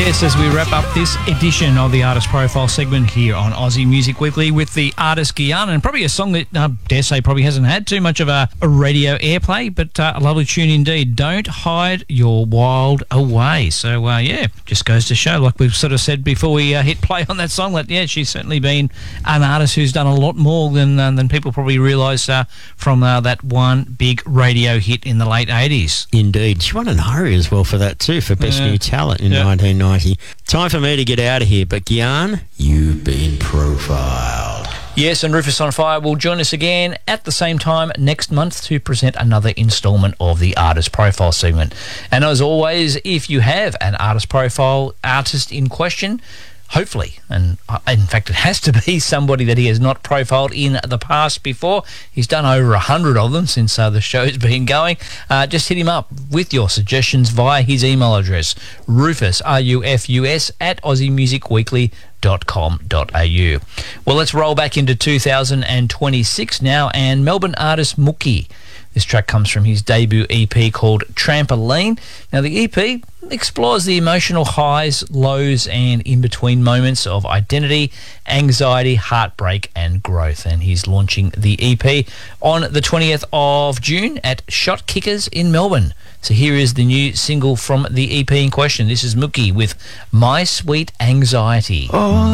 Yes, as we wrap up this edition of the Artist Profile segment here on Aussie Music Weekly with the artist Guyana, and probably a song that I dare say probably hasn't had too much of a radio airplay, but a lovely tune indeed. Don't Hide Your Wild Away. So, just goes to show, like we've sort of said before we hit play on that song, that, she's certainly been an artist who's done a lot more than people probably realise from that one big radio hit in the late 80s. Indeed. She won an Ari as well for that too, for Best New Talent in 1990. Time for me to get out of here, but Gyan, you've been profiled. Yes, and Rufus on Fire will join us again at the same time next month to present another instalment of the Artist Profile segment. And as always, if you have an Artist Profile artist in question, hopefully, and in fact it has to be somebody that he has not profiled in the past before. He's done over 100 of them since the show's been going. Just hit him up with your suggestions via his email address, Rufus, RUFUS, at aussiemusicweekly.com.au. Well, let's roll back into 2026 now, and Melbourne artist Mookie. This track comes from his debut EP called Trampoline. Now, the EP explores the emotional highs, lows, and in-between moments of identity, anxiety, heartbreak, and growth. And he's launching the EP on the 20th of June at Shot Kickers in Melbourne. So here is the new single from the EP in question. This is Mookie with My Sweet Anxiety. Oh.